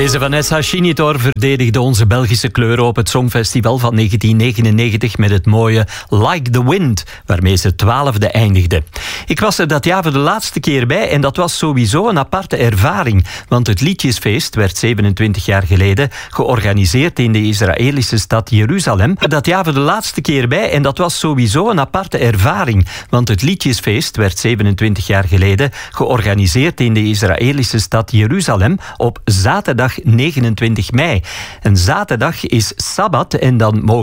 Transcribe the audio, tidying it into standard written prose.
Deze Vanessa Chinitor verdedigde onze Belgische kleuren op het Songfestival van 1999 met het mooie Like the Wind, waarmee ze 12e eindigde. Ik was er dat jaar voor de laatste keer bij en dat was sowieso een aparte ervaring, want het Liedjesfeest werd 27 jaar geleden georganiseerd in de Israëlische stad Jeruzalem. Dat jaar voor de laatste keer bij en dat was sowieso een aparte ervaring, want het Liedjesfeest werd 27 jaar geleden georganiseerd in de Israëlische stad Jeruzalem op zaterdag 29 mei. En zaterdag is Sabbat en dan mogen